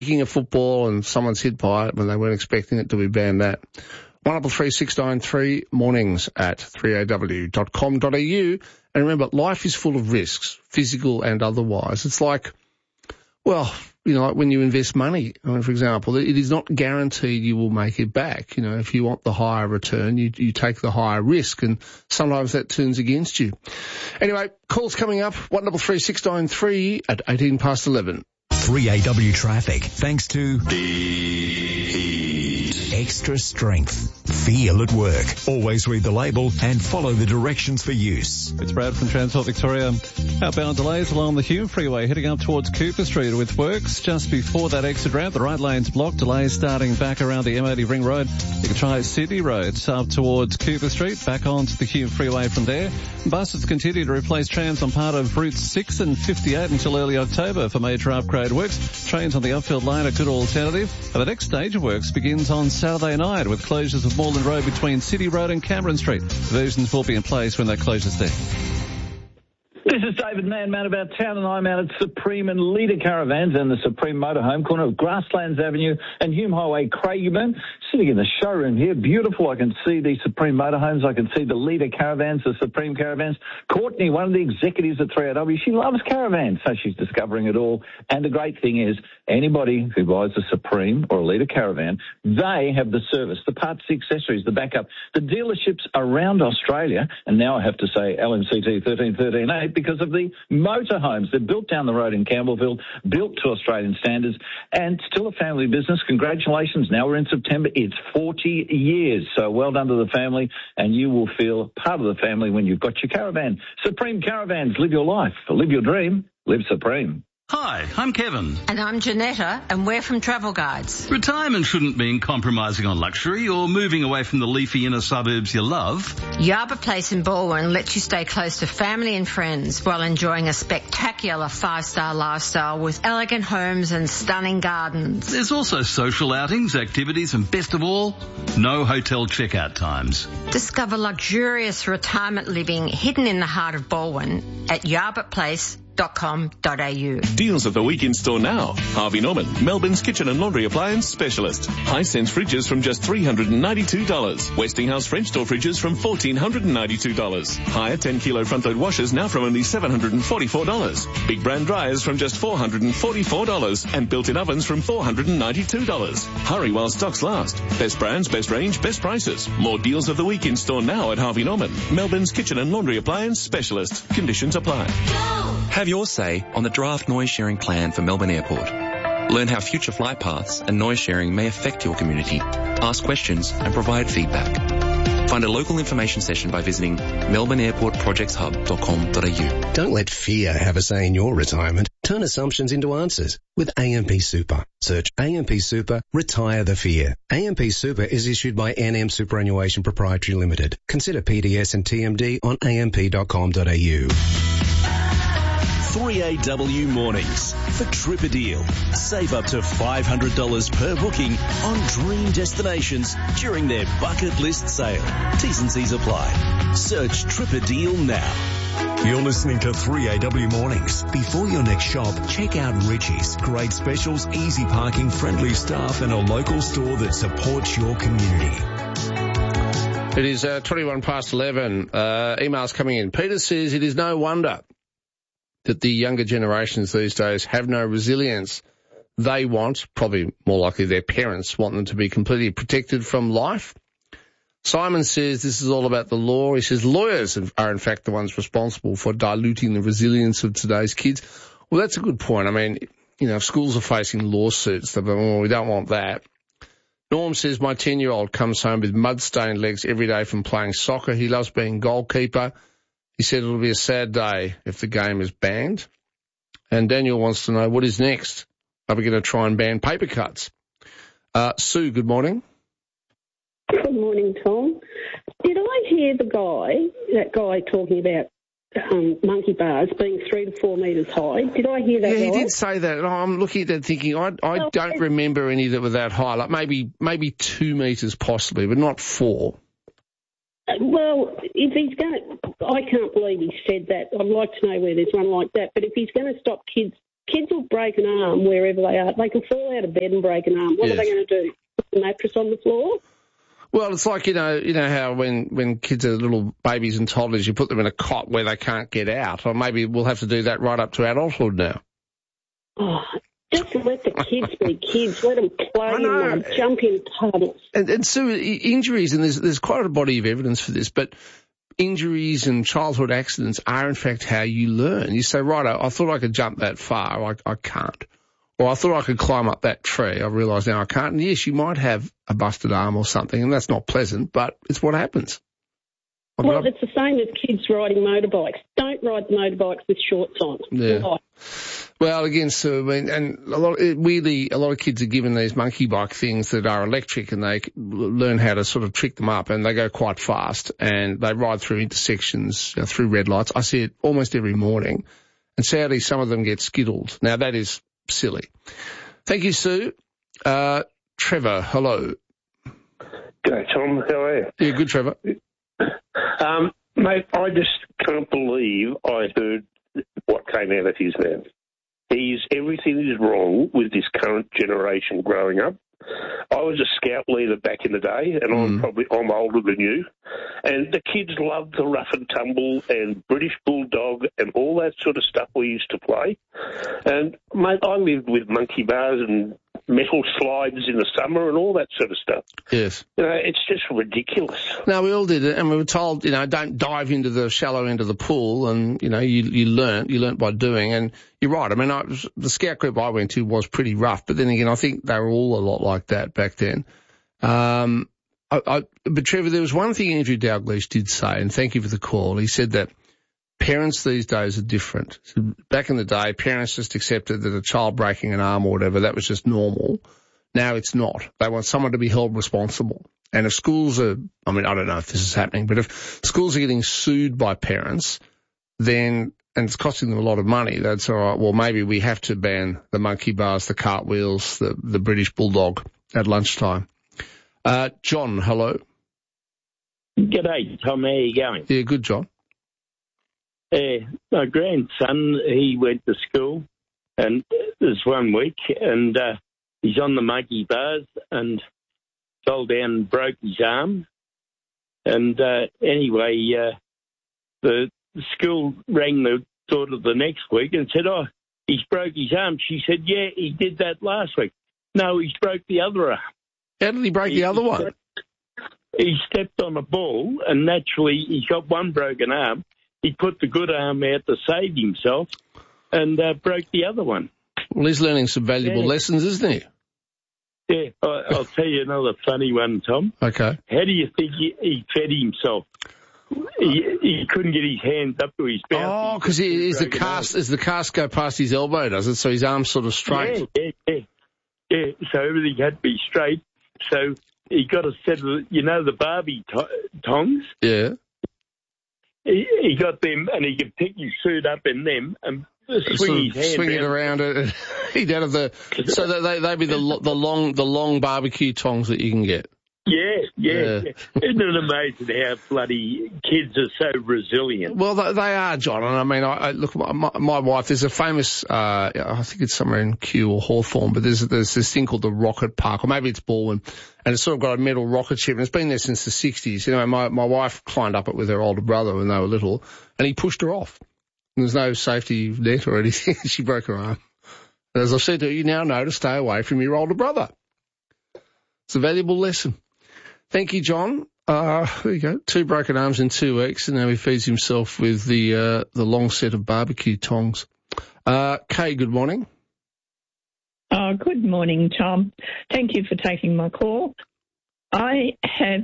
kicking a football and someone's hit by it when they weren't expecting it to be banned that. 133693 mornings at 3aw.com.au. And remember, life is full of risks, physical and otherwise. It's like, well, you know, like when you invest money, I mean, for example, it is not guaranteed you will make it back. You know, if you want the higher return, you take the higher risk, and sometimes that turns against you. Anyway, calls coming up, 133693 at 18 past 11. 3AW traffic, thanks to Extra Strength. Feel at work. Always read the label and follow the directions for use. It's Brad from Transport Victoria. Outbound delays along the Hume Freeway heading up towards Cooper Street with works just before that exit ramp. The right lane's blocked. Delays starting back around the M80 Ring Road. You can try Sydney Road up towards Cooper Street, back onto the Hume Freeway from there. Buses continue to replace trams on part of routes 6 and 58 until early October for major upgrade works. Trains on the Upfield line a good alternative. And the next stage of works begins on Saturday night with closures of Moreland Road between City Road and Cameron Street. Versions will be in place when that closures there. This is David Mann about town, and I'm out at Supreme and Leader Caravans and the Supreme Motorhome, corner of Grasslands Avenue and Hume Highway, Craigieburn. Sitting in the showroom here, beautiful. I can see the Supreme Motorhomes. I can see the Leader Caravans, the Supreme Caravans. Courtney, one of the executives at 3AW, she loves caravans, so she's discovering it all. And the great thing is, anybody who buys a Supreme or a Leader Caravan, they have the service, the parts, the accessories, the backup, the dealerships around Australia. And now I have to say LMCT 13138 because of the motorhomes. They're built down the road in Campbellville, built to Australian standards, and still a family business. Congratulations. Now we're in September. It's 40 years. So well done to the family, and you will feel part of the family when you've got your caravan. Supreme Caravans. Live your life. Live your dream. Live Supreme. Hi, I'm Kevin. And I'm Janetta, and we're from Travel Guides. Retirement shouldn't mean compromising on luxury or moving away from the leafy inner suburbs you love. Yarba Place in Balwyn lets you stay close to family and friends while enjoying a spectacular 5-star lifestyle with elegant homes and stunning gardens. There's also social outings, activities, and best of all, no hotel checkout times. Discover luxurious retirement living hidden in the heart of Balwyn at yarbaplace.com.au. Deals of the week in store now. Harvey Norman, Melbourne's kitchen and laundry appliance specialist. Hisense fridges from just $392. Westinghouse French door fridges from $1,492. Higher 10-kilo front-load washers now from only $744. Big brand dryers from just $444. And built-in ovens from $492. Hurry while stocks last. Best brands, best range, best prices. More deals of the week in store now at Harvey Norman, Melbourne's kitchen and laundry appliance specialist. Conditions apply. Have your say on the draft noise sharing plan for Melbourne Airport. Learn how future flight paths and noise sharing may affect your community. Ask questions and provide feedback. Find a local information session by visiting melbourneairportprojectshub.com.au. Don't let fear have a say in your retirement. Turn assumptions into answers with AMP Super. Search AMP Super, retire the fear. AMP Super is issued by NM Superannuation Proprietary Limited. Consider PDS and TMD on amp.com.au. 3AW mornings for Trip a Deal. Save up to $500 per booking on dream destinations during their bucket list sale. T's and C's apply. Search Trip a Deal now. You're listening to 3AW Mornings. Before your next shop, check out Richie's. Great specials, easy parking, friendly staff, and a local store that supports your community. It is 21 past 11. Emails coming in. Peter says it is no wonder that the younger generations these days have no resilience. They want, probably more likely their parents, want them to be completely protected from life. Simon says this is all about the law. He says lawyers are in fact the ones responsible for diluting the resilience of today's kids. Well, that's a good point. I mean, you know, if schools are facing lawsuits, they're well, we don't want that. Norm says my 10-year-old comes home with mud-stained legs every day from playing soccer. He loves being goalkeeper. He said it'll be a sad day if the game is banned. And Daniel wants to know, what is next? Are we going to try and ban paper cuts? Sue, good morning. Good morning, Tom. Did I hear that guy talking about monkey bars being 3 to 4 metres high? Did I hear that right? Yeah, he did say that. I'm looking at that thinking, I don't remember any that were that high, like maybe 2 metres possibly, but not 4. Well, if he's going to, I can't believe he said that. I'd like to know where there's one like that. But if he's going to stop kids kids will break an arm wherever they are. They can fall out of bed and break an arm. What are they going to do? Put the mattress on the floor? Well, it's like, you know how when kids are little babies and toddlers, you put them in a cot where they can't get out. Or maybe we'll have to do that right up to adulthood now. Oh, just let the kids be kids. Let them play in mud, jump in puddles. And Sue, injuries, and there's quite a body of evidence for this, but injuries and childhood accidents are, in fact, how you learn. You say, right, I thought I could jump that far. I can't. Or I thought I could climb up that tree. I realise now I can't. And yes, you might have a busted arm or something, and that's not pleasant, but it's what happens. Well, it's the same as kids riding motorbikes. Don't ride motorbikes with shorts on. Yeah. Why? Well, again, Sue, I mean, and a lot of kids are given these monkey bike things that are electric, and they learn how to sort of trick them up, and they go quite fast, and they ride through intersections, through red lights. I see it almost every morning, and sadly, some of them get skittled. Now, that is silly. Thank you, Sue. Trevor, hello. G'day, Tom. How are you? Yeah, good, Trevor. Mate, I just can't believe I heard what came out of his mouth. Everything is wrong with this current generation growing up. I was a scout leader back in the day, and I'm older than you. And the kids loved the rough and tumble and British Bulldog and all that sort of stuff we used to play. And, mate, I lived with monkey bars and metal slides in the summer and all that sort of stuff. Yes. It's just ridiculous. No, we all did it, and we were told, don't dive into the shallow end of the pool, and, you learnt by doing, and you're right. I mean, the scout group I went to was pretty rough, but then again, I think they were all a lot like that back then. But Trevor, there was one thing Andrew Dalglish did say, and thank you for the call. He said that parents these days are different. So back in the day, parents just accepted that a child breaking an arm or whatever, that was just normal. Now it's not. They want someone to be held responsible. And if schools are, I don't know if this is happening, but if schools are getting sued by parents, then, and it's costing them a lot of money, that's all right. Well, maybe we have to ban the monkey bars, the cartwheels, the British Bulldog at lunchtime. John, hello. G'day, Tom. How are you going? Yeah, good, John. My grandson, he went to school, and this one week, and he's on the monkey bars and fell down and broke his arm. And anyway, the school rang the daughter the next week and said, oh, he's broke his arm. She said, yeah, he did that last week. No, he's broke the other arm. How did he break the other one? He stepped on a ball, and naturally he's got one broken arm. He put the good arm out to save himself and broke the other one. Well, he's learning some valuable lessons, isn't he? Yeah, I'll tell you another funny one, Tom. Okay. How do you think he fed himself? He couldn't get his hands up to his mouth. Oh, because the cast go past his elbow, does it? So his arm's sort of straight. Yeah, so everything had to be straight. So he got a set of, the Barbie tongs? Yeah. He got them, and he could pick his suit up in them and swing his hand. Swing it around it. He'd out of so they'd be the long barbecue tongs that you can get. Yeah. Isn't it amazing how bloody kids are so resilient? Well, they are, John. And I mean, I look, my wife, there's a famous, I think it's somewhere in Kew or Hawthorne, but there's this thing called the Rocket Park, or maybe it's Baldwin, and it's sort of got a metal rocket ship, and it's been there since the 60s. My wife climbed up it with her older brother when they were little, and he pushed her off. And there's no safety net or anything. She broke her arm. And as I said to her, you now know to stay away from your older brother. It's a valuable lesson. Thank you, John. There you go. 2 broken arms in 2 weeks, and now he feeds himself with the long set of barbecue tongs. Kay, good morning. Good morning, Tom. Thank you for taking my call. I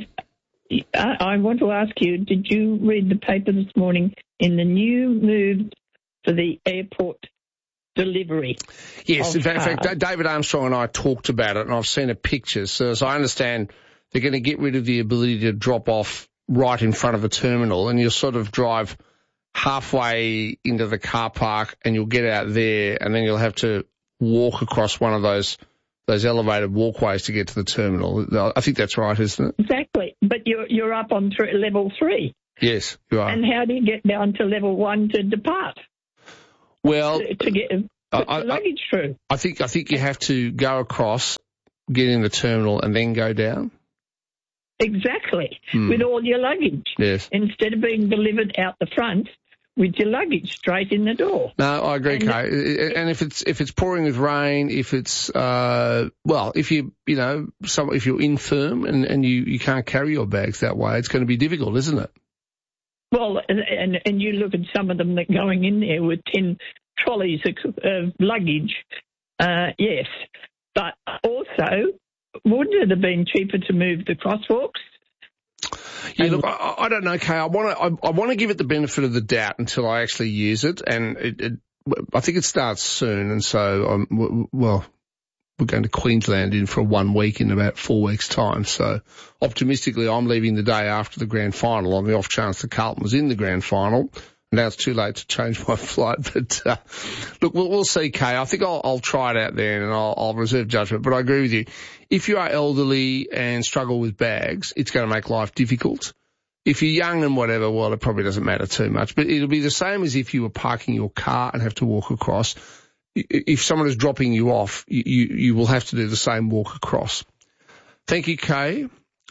want to ask you, did you read the paper this morning in the new move for the airport delivery? Yes, in fact, David Armstrong and I talked about it, and I've seen a picture. So as I understand, they're going to get rid of the ability to drop off right in front of a terminal, and you'll sort of drive halfway into the car park, and you'll get out there, and then you'll have to walk across one of those elevated walkways to get to the terminal. I think that's right, isn't it? Exactly. But you're up on level 3. Yes, you are. And how do you get down to level 1 to depart? Well, luggage through. I think you have to go across, get in the terminal, and then go down. Exactly, with all your luggage. Yes. Instead of being delivered out the front with your luggage straight in the door. No, I agree, Kay. And if it's pouring with rain, if it's if you're infirm and you can't carry your bags that way, it's going to be difficult, isn't it? Well, and you look at some of them that are going in there with 10 trolleys of luggage. Yes, but also, wouldn't it have been cheaper to move the crosswalks? Yeah, look, I don't know, Kay. I want to give it the benefit of the doubt until I actually use it, and I think it starts soon, and so we're going to Queensland for 1 week in about 4 weeks' time. So optimistically, I'm leaving the day after the grand final on the off chance that Carlton was in the grand final. Now it's too late to change my flight, but look, we'll see, Kay. I think I'll try it out there, and I'll reserve judgment. But I agree with you. If you are elderly and struggle with bags, it's going to make life difficult. If you're young and whatever, well, it probably doesn't matter too much. But it'll be the same as if you were parking your car and have to walk across. If someone is dropping you off, you will have to do the same walk across. Thank you, Kay.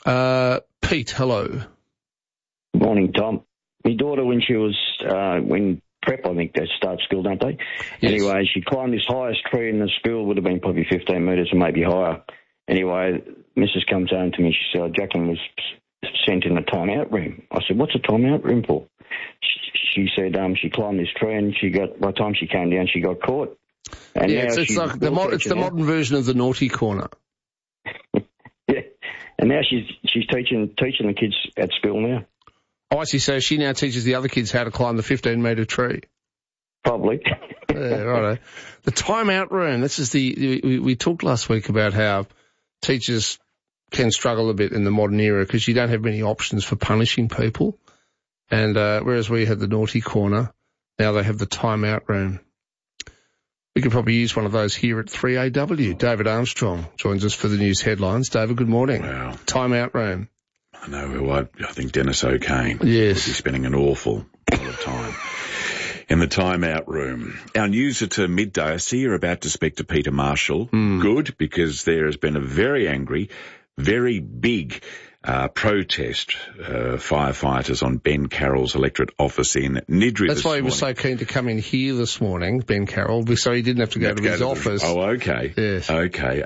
Pete, hello. Good morning, Tom. My daughter, when she was when prep, I think they start school, don't they? Yes. Anyway, she climbed this highest tree in the school, would have been probably 15 metres or maybe higher. Anyway, Mrs. comes home to me, she said, Jacqueline was sent in the time-out room. I said, what's a time-out room for? She said she climbed this tree and by the time she came down, she got caught. And yeah, it's like the modern version of the naughty corner. Yeah, and now she's teaching the kids at school now. Oh, I see. So she now teaches the other kids how to climb the 15-metre tree. Probably. Yeah, righto. The time-out room. This is we talked last week about how teachers can struggle a bit in the modern era because you don't have many options for punishing people. And whereas we had the naughty corner, now they have the time-out room. We could probably use one of those here at 3AW. David Armstrong joins us for the news headlines. David, good morning. Wow. Time-out room. I know who I think Dennis O'Kane. Yes. Would be spending an awful lot of time in the time-out room. Our news at midday. I see you're about to speak to Peter Marshall. Good, because there has been a very angry, very big protest firefighters on Ben Carroll's electorate office in Niddrie. That's why he was so keen to come in here this morning, Ben Carroll, so he didn't have to go to his office. Oh, okay. Yes. Okay.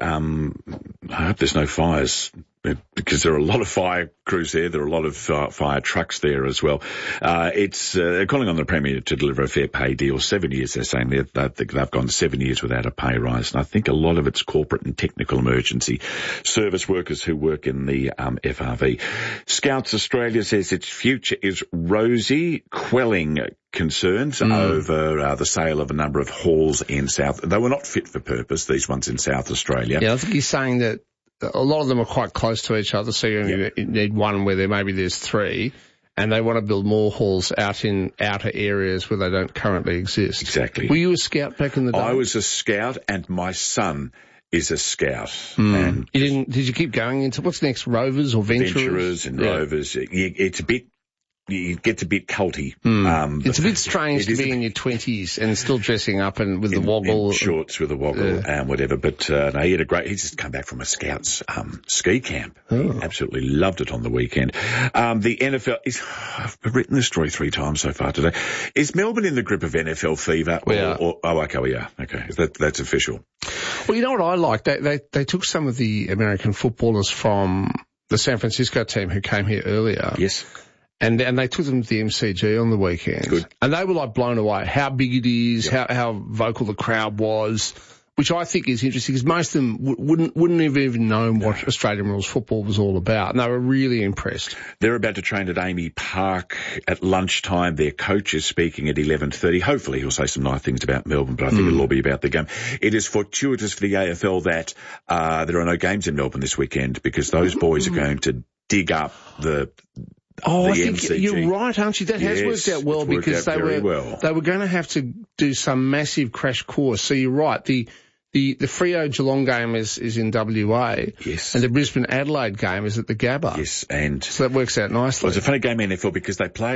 I hope there's no fires, because there are a lot of fire crews there. There are a lot of fire trucks there as well. They're calling on the Premier to deliver a fair pay deal. 7 years, they're saying they've gone 7 years without a pay rise. And I think a lot of it's corporate and technical emergency service workers who work in the FRV. Scouts Australia says its future is rosy, quelling concerns over the sale of a number of halls in South. They were not fit for purpose, these ones in South Australia. Yeah, I think he's saying that a lot of them are quite close to each other, so you only need one where there's three, and they want to build more halls out in outer areas where they don't currently exist. Exactly. Were you a scout back in the day? I was a scout, and my son is a scout. And did you keep going into what's next, Rovers or Venturers? Venturers and Rovers. It gets a bit culty. It's a bit strange to be in your 20s and still dressing up and with the woggle. In shorts with a woggle and whatever. But no, he's just come back from a Scouts ski camp. He absolutely loved it on the weekend. The NFL I've written this story 3 times so far today. Is Melbourne in the grip of NFL fever? Okay. That's official. Well, you know what I like? They took some of the American footballers from the San Francisco team who came here earlier. Yes. And they took them to the MCG on the weekend. Good. And they were like blown away how big it is, how vocal the crowd was, which I think is interesting because most of them wouldn't have even known what Australian rules football was all about. And they were really impressed. They're about to train at Amy Park at lunchtime. Their coach is speaking at 11:30. Hopefully he'll say some nice things about Melbourne, but I think it'll all be about the game. It is fortuitous for the AFL that there are no games in Melbourne this weekend because those boys are going to dig up the I think MCG. You're right, aren't you? That has worked out well because they were going to have to do some massive crash course. So you're right. The Freo Geelong game is in WA. Yes. And the Brisbane Adelaide game is at the Gabba. Yes. And so that works out nicely. Well, it's a funny game in NFL because they play it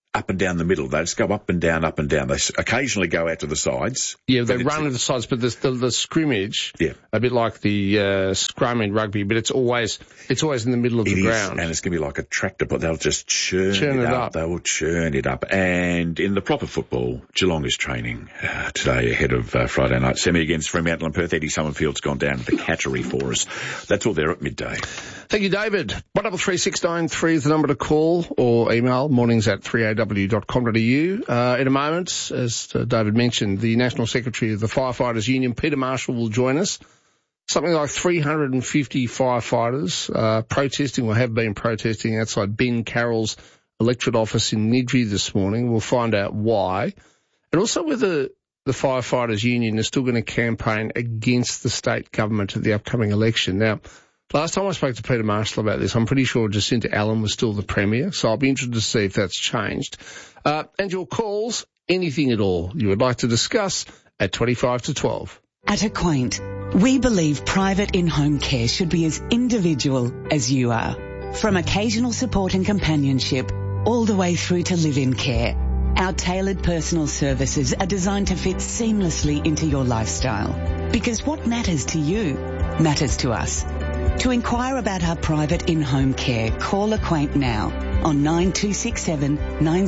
up and down the middle. They just go up and down, up and down. They occasionally go out to the sides. Yeah, they run to the sides, but the scrimmage, a bit like the scrum in rugby, but it's always in the middle of the ground. And it's going to be like a tractor, but they'll just churn it up. They will churn it up. And in the proper football, Geelong is training today ahead of Friday night semi against Fremantle and Perth. Eddie Summerfield's gone down to the catchery for us. That's all there at midday. Thank you, David. 133693 is the number to call or email mornings@3aw.com.au. In a moment, as David mentioned, the National Secretary of the Firefighters Union, Peter Marshall, will join us. Something like 350 firefighters protesting or have been protesting outside Ben Carroll's electorate office in Nidri this morning. We'll find out why. And also whether the Firefighters Union is still going to campaign against the state government at the upcoming election. Now, last time I spoke to Peter Marshall about this, I'm pretty sure Jacinta Allen was still the Premier, so I'll be interested to see if that's changed. And your calls, anything at all you would like to discuss at 25 to 12. At Acquaint, we believe private in-home care should be as individual as you are. From occasional support and companionship, all the way through to live-in care, our tailored personal services are designed to fit seamlessly into your lifestyle. Because what matters to you matters to us. To inquire about our private in-home care, call Acquaint now on 9267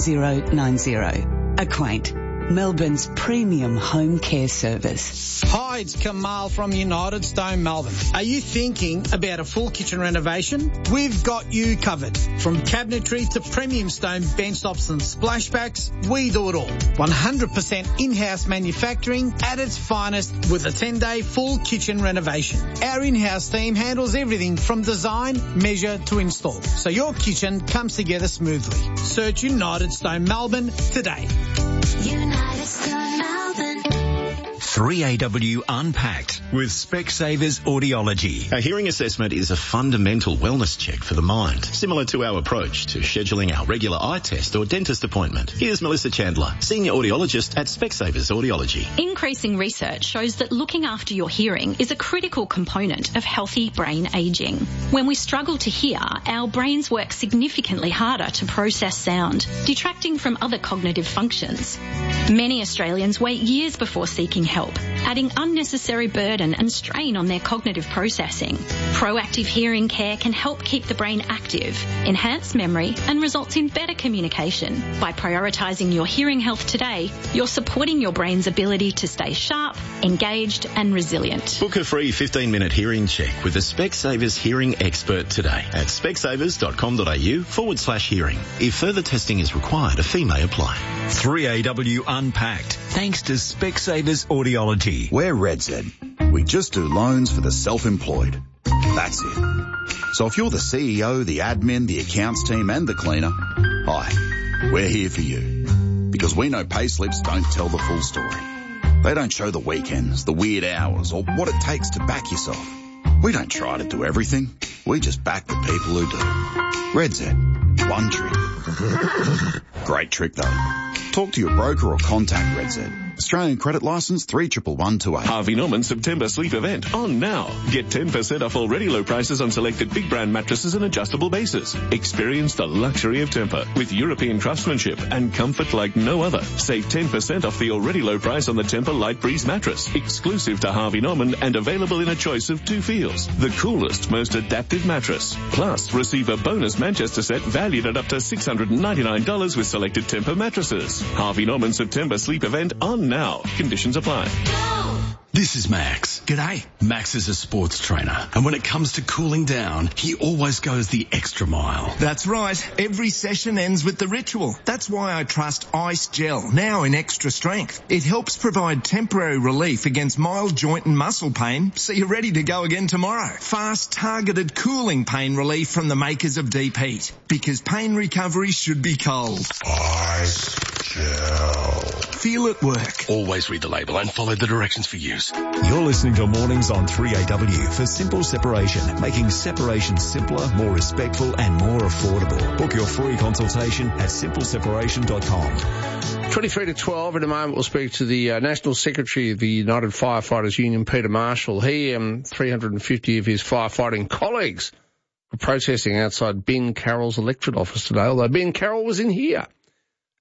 9090. Acquaint, Melbourne's premium home care service. Hi, it's Kamal from United Stone Melbourne. Are you thinking about a full kitchen renovation? We've got you covered. From cabinetry to premium stone bench tops and splashbacks, we do it all. 100% in-house manufacturing at its finest with a 10-day full kitchen renovation. Our in-house team handles everything from design, measure to install, so your kitchen comes together smoothly. Search United Stone Melbourne today. United Stone Melbourne. 3AW Unpacked with Specsavers Audiology. A hearing assessment is a fundamental wellness check for the mind, similar to our approach to scheduling our regular eye test or dentist appointment. Here's Melissa Chandler, Senior Audiologist at Specsavers Audiology. Increasing research shows that looking after your hearing is a critical component of healthy brain ageing. When we struggle to hear, our brains work significantly harder to process sound, detracting from other cognitive functions. Many Australians wait years before seeking help, adding unnecessary burden and strain on their cognitive processing. Proactive hearing care can help keep the brain active, enhance memory, and results in better communication. By prioritising your hearing health today, you're supporting your brain's ability to stay sharp, engaged, and resilient. Book a free 15-minute hearing check with a Specsavers hearing expert today at specsavers.com.au/hearing. If further testing is required, a fee may apply. 3AW Unpacked, thanks to Specsavers Audiology. We're RedZ. We just do loans for the self-employed. That's it. So if you're the CEO, the admin, the accounts team and the cleaner, hi, we're here for you. Because we know payslips don't tell the full story. They don't show the weekends, the weird hours, or what it takes to back yourself. We don't try to do everything. We just back the people who do. RedZ. One trick. Great trick though. Talk to your broker or contact RedZ. Australian credit licence 311128. Harvey Norman September sleep event on now. Get 10% off already low prices on selected big brand mattresses and adjustable bases. Experience the luxury of Tempur with European craftsmanship and comfort like no other. Save 10% off the already low price on the Tempur Light Breeze mattress, exclusive to Harvey Norman and available in a choice of 2 feels. The coolest, most adaptive mattress. Plus, receive a bonus Manchester set valued at up to $699 with selected Tempur mattresses. Harvey Norman September sleep event on now. Conditions apply. This is Max. G'day. Max is a sports trainer, and when it comes to cooling down, he always goes the extra mile. That's right. Every session ends with the ritual. That's why I trust Ice Gel, now in extra strength. It helps provide temporary relief against mild joint and muscle pain, so you're ready to go again tomorrow. Fast, targeted cooling pain relief from the makers of Deep Heat. Because pain recovery should be cold. Ice Gel. Feel it work. Always read the label and follow the directions for use. You're listening to Mornings on 3AW for Simple Separation, making separation simpler, more respectful and more affordable. Book your free consultation at simpleseparation.com. 23 to 12. In a moment, we'll speak to the National Secretary of the United Firefighters Union, Peter Marshall. He and 350 of his firefighting colleagues were protesting outside Ben Carroll's electorate office today, although Ben Carroll was in here.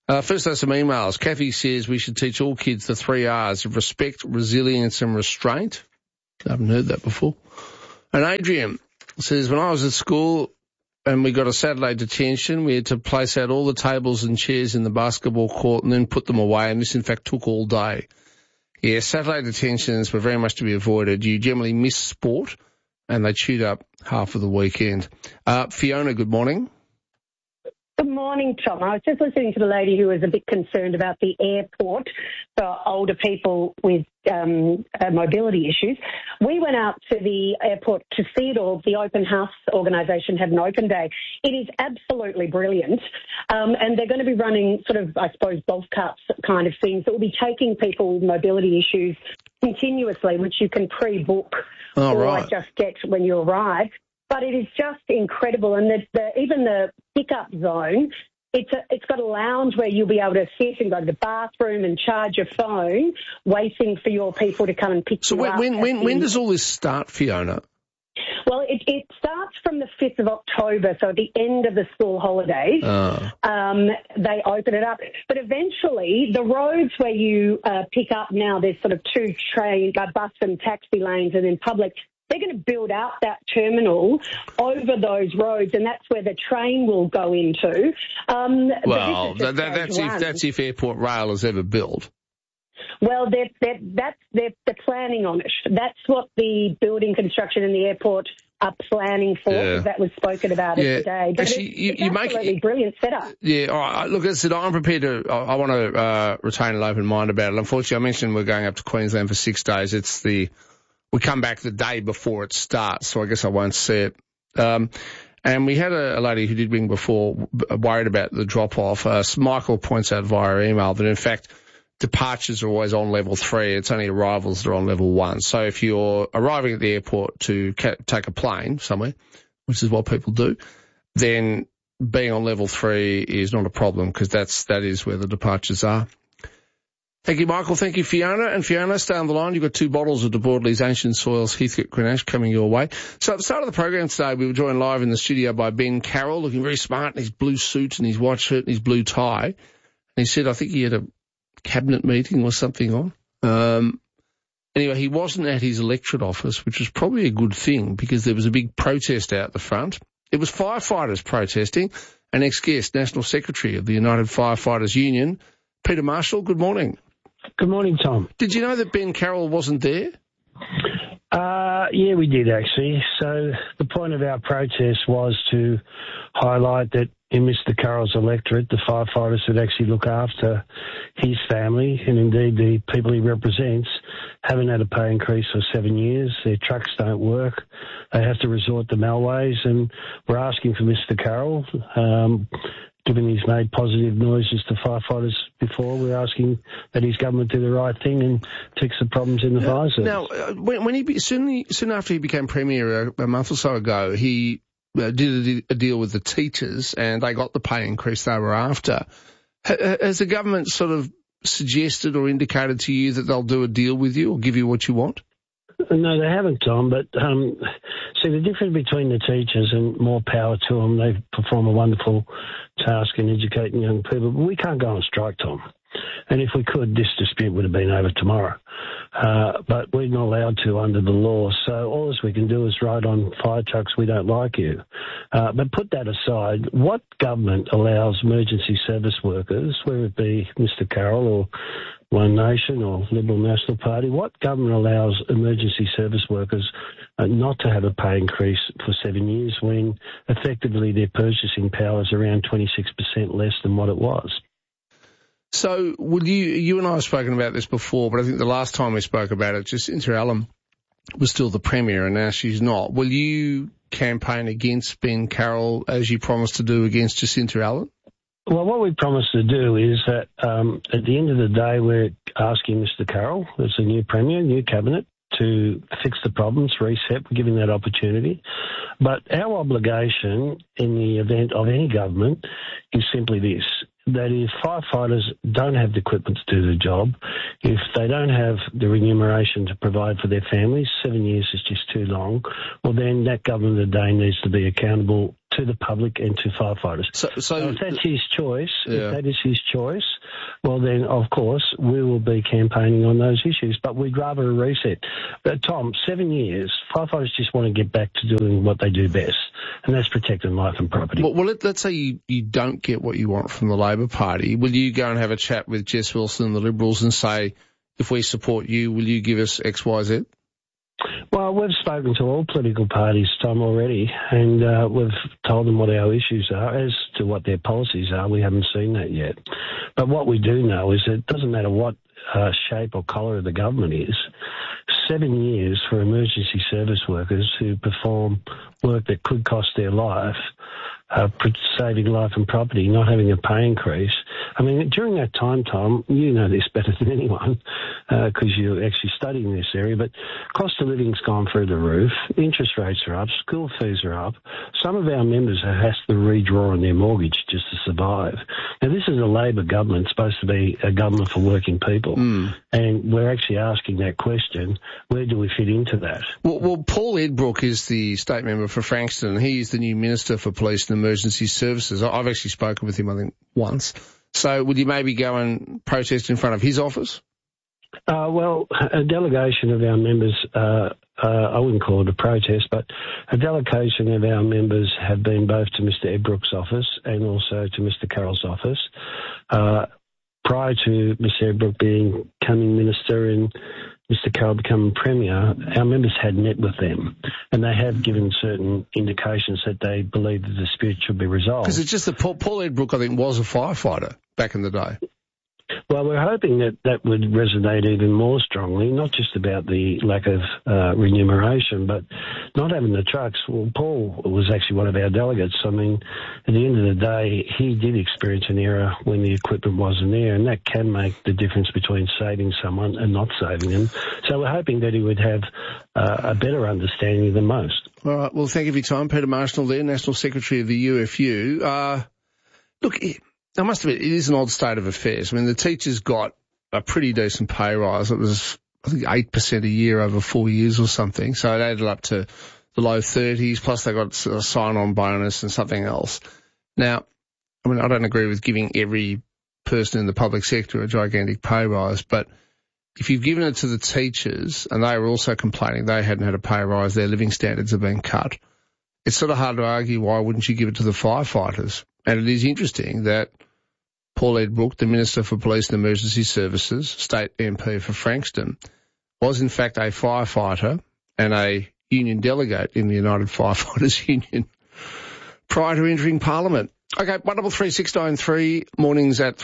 First, there's some emails. Kathy says we should teach all kids the 3 R's of respect, resilience and restraint. I haven't heard that before. And Adrian says, when I was at school and we got a Saturday detention, we had to place out all the tables and chairs in the basketball court and then put them away, and this, in fact, took all day. Yeah, Saturday detentions were very much to be avoided. You generally miss sport, and they chewed up half of the weekend. Fiona, good morning. Good morning, Tom. I was just listening to the lady who was a bit concerned about the airport for older people with mobility issues. We went out to the airport to see it all. The Open House organisation had an open day. It is absolutely brilliant. And they're going to be running sort of, I suppose, golf carts kind of things that will be taking people with mobility issues continuously, which you can pre-book or just get when you arrive. But it is just incredible. And even the pickup zone, it's got a lounge where you'll be able to sit and go to the bathroom and charge your phone, waiting for your people to come and pick you up. So when does all this start, Fiona? Well, it starts from the 5th of October, so at the end of the school holidays, they open it up. But eventually, the roads where you pick up now, there's sort of 2 bus and taxi lanes and then public. They're going to build out that terminal over those roads, and that's where the train will go into. Well, that's if Airport Rail has ever built. Well, they're planning on it. That's what the building construction in the airport are planning for. Yeah. That was spoken about it today. But actually, it's absolutely a brilliant setup. Yeah, all right. Look, as I said, I'm prepared to. I want to retain an open mind about it. Unfortunately, I mentioned we're going up to Queensland for 6 days. We come back the day before it starts, so I guess I won't see it. And we had a lady who did ring before, worried about the drop-off. Michael points out via email that, in fact, departures are always on level 3. It's only arrivals that are on level 1. So if you're arriving at the airport to take a plane somewhere, which is what people do, then being on level 3 is not a problem, because that is where the departures are. Thank you, Michael. Thank you, Fiona. And Fiona, stay on the line. You've got 2 bottles of De Bordeley's Ancient Soils Heathcote Grenache coming your way. So at the start of the program today, we were joined live in the studio by Ben Carroll, looking very smart in his blue suit and his white shirt and his blue tie. And he said, I think he had a cabinet meeting or something on. Anyway, he wasn't at his electorate office, which was probably a good thing, because there was a big protest out the front. It was firefighters protesting. An ex-guest, National Secretary of the United Firefighters Union, Peter Marshall, good morning. Good morning, Tom. Did you know that Ben Carroll wasn't there? Yeah, we did, actually. So the point of our protest was to highlight that in Mr Carroll's electorate, the firefighters that actually look after his family, and indeed the people he represents, haven't had a pay increase for 7 years. Their trucks don't work. They have to resort to Melways, and we're asking for Mr Carroll, given he's made positive noises to firefighters before, we're asking that his government do the right thing and fix the problems in the fire service. Now, soon after he became Premier a month or so ago, he did a deal with the teachers, and they got the pay increase they were after. Has the government sort of suggested or indicated to you that they'll do a deal with you or give you what you want? No, they haven't, Tom, but see, the difference between the teachers, and more power to them, they perform a wonderful task in educating young people, but we can't go on strike, Tom. And if we could, this dispute would have been over tomorrow. But we're not allowed to under the law, so all we can do is ride on fire trucks, we don't like you. But put that aside, what government allows emergency service workers, whether it be Mr Carroll or One Nation or Liberal National Party, what government allows emergency service workers not to have a pay increase for 7 years when effectively their purchasing power is around 26% less than what it was? So would you and I have spoken about this before, but I think the last time we spoke about it, Jacinta Allen was still the Premier and now she's not. Will you campaign against Ben Carroll as you promised to do against Jacinta Allen? Well, what we promised to do is that at the end of the day, we're asking Mr Carroll, as the new Premier, new Cabinet, to fix the problems, reset, we're giving that opportunity. But our obligation in the event of any government is simply this, that if firefighters don't have the equipment to do the job, if they don't have the remuneration to provide for their families, 7 years is just too long, well then that government today needs to be accountable to to the public and to firefighters. So if that's his choice, if that is his choice, well then, of course, we will be campaigning on those issues. But we'd rather a reset. But Tom, 7 years, firefighters just want to get back to doing what they do best, and that's protecting life and property. Well, let's say you don't get what you want from the Labor Party. Will you go and have a chat with Jess Wilson and the Liberals and say, if we support you, will you give us X, Y, Z? Well, we've spoken to all political parties, Tom, already, and we've told them what our issues are. As to what their policies are, we haven't seen that yet. But what we do know is that it doesn't matter what shape or colour of the government is, 7 years for emergency service workers who perform work that could cost their life, saving life and property, not having a pay increase. I mean, during that time, Tom, you know this better than anyone because you're actually studying this area, but cost of living's gone through the roof, interest rates are up, school fees are up. Some of our members have had to redraw on their mortgage just to survive. Now, this is a Labor government, supposed to be a government for working people, and we're actually asking that question, where do we fit into that? Well, Paul Edbrook is the state member for Frankston. He's the new Minister for Police and Emergency Services. I've actually spoken with him, I think, once. So would you maybe go and protest in front of his office? Well, a delegation of our members, I wouldn't call it a protest, but a delegation of our members have been both to Mr. Edbrook's office and also to Mr. Carroll's office. Prior to Mr. Edbrook becoming Minister and Mr. Carroll becoming Premier, our members had met with them, and they have given certain indications that they believe the dispute should be resolved. Because it's just that Paul Edbrook, I think, was a firefighter back in the day. Well, we're hoping that that would resonate even more strongly, not just about the lack of remuneration, but not having the trucks. Well, Paul was actually one of our delegates. I mean, at the end of the day, he did experience an era when the equipment wasn't there, and that can make the difference between saving someone and not saving them. So we're hoping that he would have a better understanding than most. All right. Well, thank you for your time. Peter Marshall there, National Secretary of the UFU. Look, I must admit, it is an odd state of affairs. I mean, the teachers got a pretty decent pay rise. It was, I think, 8% a year over 4 years or something. So it added up to the low 30s, plus they got a sign-on bonus and something else. Now, I mean, I don't agree with giving every person in the public sector a gigantic pay rise, but if you've given it to the teachers and they were also complaining they hadn't had a pay rise, their living standards have been cut, it's sort of hard to argue why wouldn't you give it to the firefighters. And it is interesting that Paul Edbrook, the Minister for Police and Emergency Services, State MP for Frankston, was in fact a firefighter and a union delegate in the United Firefighters Union prior to entering Parliament. Okay, 133693, mornings at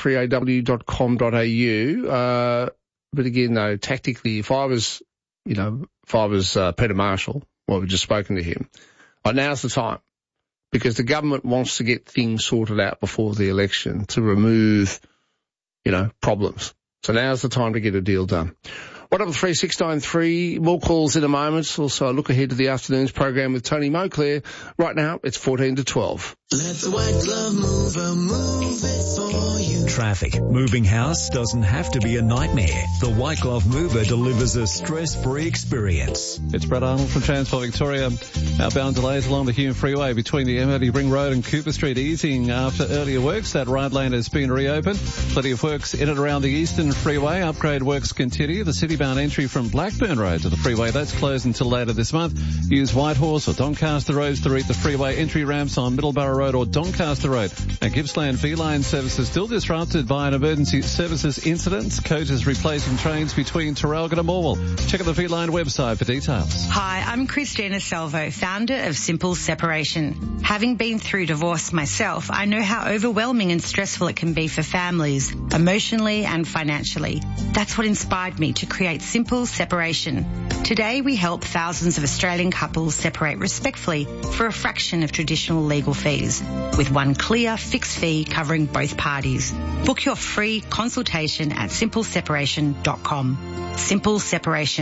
3aw.com.au. But again, though, tactically, if I was Peter Marshall, well, we've just spoken to him, now's the time. Because the government wants to get things sorted out before the election to remove, problems. So now's the time to get a deal done. 133693, more calls in a moment. Also, a look ahead to the afternoon's program with Tony Moclair. Right now, it's 14 to 12. Let the white glove mover move it for you. Traffic. Moving house doesn't have to be a nightmare. The White Glove Mover delivers a stress-free experience. It's Brett Arnold from Transport Victoria. Outbound delays along the Hume Freeway between the MOD Ring Road and Cooper Street easing after earlier works. That right lane has been reopened. Plenty of works in and around the Eastern Freeway. Upgrade works continue. The city-bound entry from Blackburn Road to the freeway, that's closed until later this month. Use Whitehorse or Doncaster roads to reach the freeway entry ramps on Middleborough Road or Doncaster Road. And Gippsland V-Line services still disrupted by an emergency services incident. Coaches replacing trains between Terralgan and Morwell. Check out the V-Line website for details. Hi, I'm Christina Salvo, founder of Simple Separation. Having been through divorce myself, I know how overwhelming and stressful it can be for families, emotionally and financially. That's what inspired me to create Simple Separation. Today we help thousands of Australian couples separate respectfully for a fraction of traditional legal fees, with one clear fixed fee covering both parties. Book your free consultation at simpleseparation.com. Simple Separation.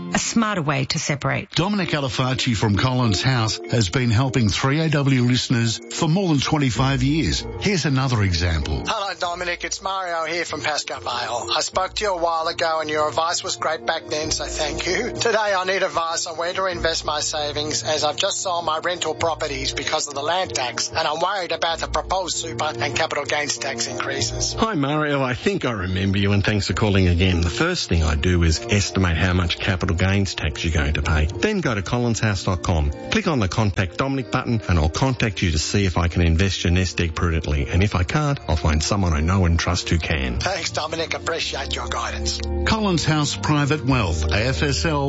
a smarter way to separate. Dominic Alifacci from Collins House has been helping 3AW listeners for more than 25 years. Here's another example. Hello, Dominic. It's Mario here from Pascoe Vale. I spoke to you a while ago and your advice was great back then, so thank you. Today I need advice on where to invest my savings as I've just sold my rental properties because of the land tax and I'm worried about the proposed super and capital gains tax increases. Hi, Mario. I think I remember you and thanks for calling again. The first thing I do is estimate how much capital gains tax you're going to pay. Then go to collinshouse.com. Click on the Contact Dominic button and I'll contact you to see if I can invest your nest egg prudently. And if I can't, I'll find someone I know and trust who can. Thanks, Dominic. Appreciate your guidance. Collins House Private Wealth, AFSL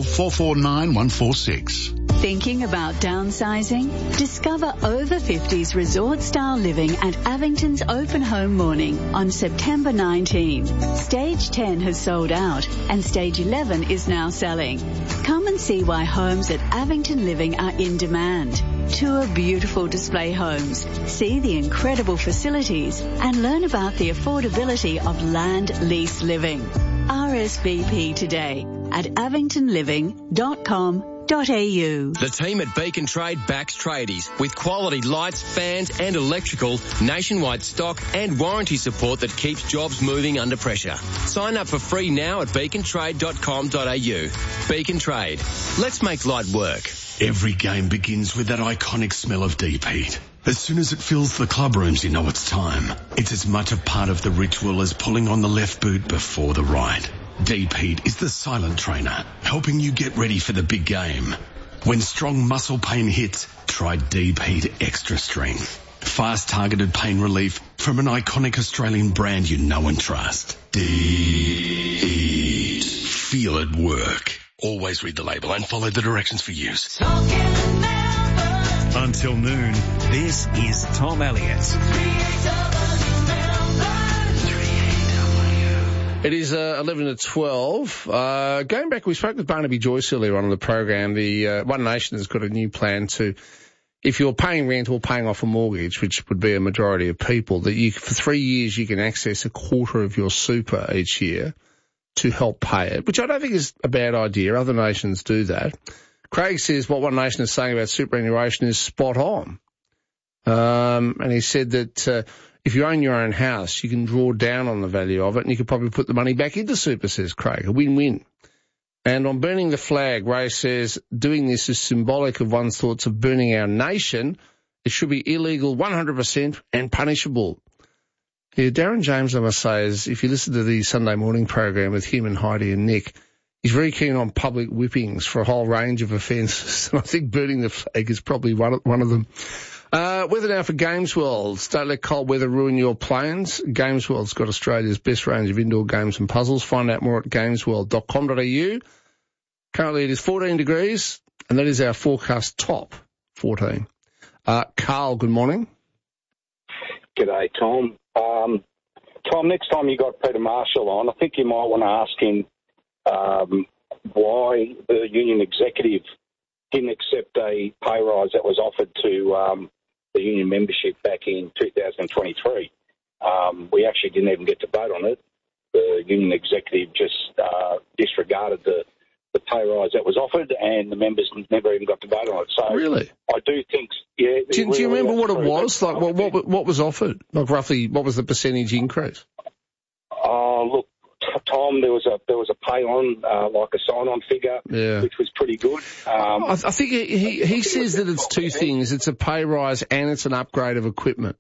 449146. Thinking about downsizing? Discover over 50s resort-style living at Avington's Open Home Morning on September 19. Stage 10 has sold out and Stage 11 is now selling. Come and see why homes at Avington Living are in demand. Tour beautiful display homes, see the incredible facilities and learn about the affordability of land lease living. RSVP today at avingtonliving.com.au. The team at Beacon Trade backs tradies with quality lights, fans and electrical, nationwide stock and warranty support that keeps jobs moving under pressure. Sign up for free now at beacontrade.com.au. Beacon Trade. Let's make light work. Every game begins with that iconic smell of deep heat. As soon as it fills the club rooms, you know it's time. It's as much a part of the ritual as pulling on the left boot before the right. Deep Heat is the silent trainer, helping you get ready for the big game. When strong muscle pain hits, try Deep Heat Extra Strength. Fast targeted pain relief from an iconic Australian brand you know and trust. Deep Heat. Feel it work. Always read the label and follow the directions for use. Until noon, this is Tom Elliott. It is 11 to 12. Going back, we spoke with Barnaby Joyce earlier on in the program. The One Nation has got a new plan to, if you're paying rent or paying off a mortgage, which would be a majority of people, that you, for 3 years you can access a quarter of your super each year to help pay it, which I don't think is a bad idea. Other nations do that. Craig says what One Nation is saying about superannuation is spot on. And he said that if you own your own house, you can draw down on the value of it and you could probably put the money back into super, says Craig. A win-win. And on burning the flag, Ray says doing this is symbolic of one's thoughts of burning our nation. It should be illegal 100% and punishable. Yeah, Darren James, I must say, is if you listen to the Sunday morning program with him and Heidi and Nick, he's very keen on public whippings for a whole range of offences. And I think burning the flag is probably one of them. Weather now for Games World. Don't let cold weather ruin your plans. Games World's got Australia's best range of indoor games and puzzles. Find out more at gamesworld.com.au. Currently it is 14 degrees, and that is our forecast top 14. Carl, good morning. G'day, Tom. Tom, next time you got Peter Marshall on, I think you might want to ask him why the union executive didn't accept a pay rise that was offered to the union membership back in 2023. We actually didn't even get to vote on it. The union executive just disregarded the pay rise that was offered, and the members never even got to vote on it. So really, I do think, yeah. Do you remember what it was? Like what was offered? Like roughly, what was the percentage increase? Look, Tom, there was a pay on like a sign-on figure, which was pretty good. I think he says that it's two things: it's a pay rise and it's an upgrade of equipment.